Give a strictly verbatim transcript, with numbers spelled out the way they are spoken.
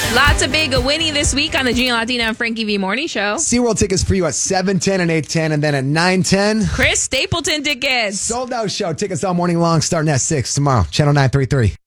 Lots of big winning this week on the Gina Latina and Frankie V Morning Show. SeaWorld tickets for you at seven ten and eight ten, and then at nine ten. Chris Stapleton tickets. Sold out show. Tickets all morning long, starting at six tomorrow. Channel nine thirty-three.